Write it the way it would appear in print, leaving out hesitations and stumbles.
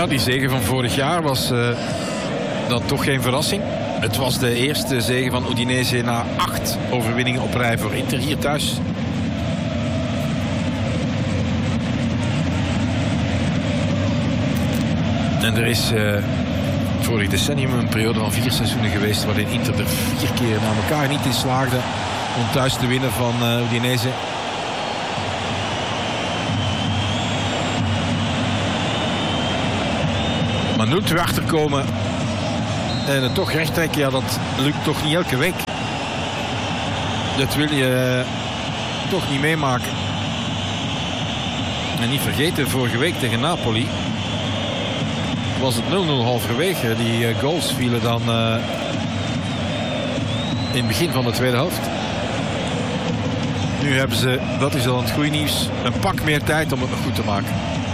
Ja, die zege van vorig jaar was dan toch geen verrassing. Het was de eerste zege van Udinese na 8 overwinningen op rij voor Inter hier thuis. En er is vorig decennium een periode van 4 seizoenen geweest waarin Inter er 4 keer na elkaar niet in slaagde om thuis te winnen van Udinese. Maar 0-2 achterkomen en het toch recht trekken, ja, dat lukt toch niet elke week. Dat wil je toch niet meemaken. En niet vergeten, vorige week tegen Napoli was het 0-0 halverwege. Die goals vielen dan in het begin van de tweede helft. Nu hebben ze, dat is al het goede nieuws, een pak meer tijd om het nog goed te maken.